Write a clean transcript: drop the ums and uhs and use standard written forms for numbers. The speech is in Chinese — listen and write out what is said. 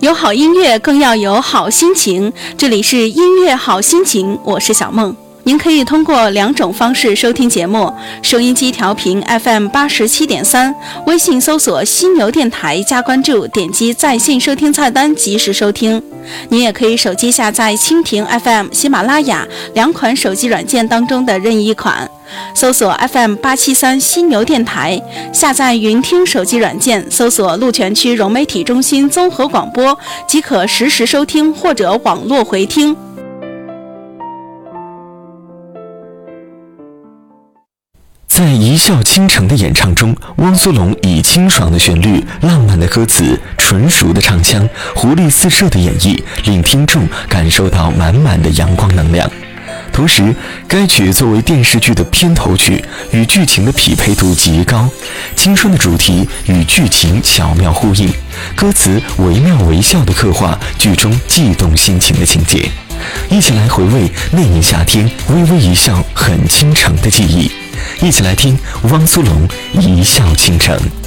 有好音乐更要有好心情，这里是音乐好心情，我是小梦。您可以通过2种方式收听节目：收音机调频 FM 87.3，微信搜索犀牛电台加关注，点击在线收听菜单及时收听。您也可以手机下载蜻蜓 FM、喜马拉雅2款手机软件当中的任意一款，搜索 FM 873犀牛电台，下载云听手机软件，搜索鹿泉区融媒体中心综合广播，即可实时收听或者网络回听。 在一笑倾城的演唱中，汪苏泷以清爽的旋律、浪漫的歌词、纯熟的唱腔、活力四射的演绎，令听众感受到满满的阳光能量。同时，该曲作为电视剧的片头曲，与剧情的匹配度极高，青春的主题与剧情巧妙呼应，歌词惟妙惟肖地刻画剧中悸动心情的情节。一起来回味那年夏天微微一笑很倾城的记忆，一起来听汪苏泷一笑倾城。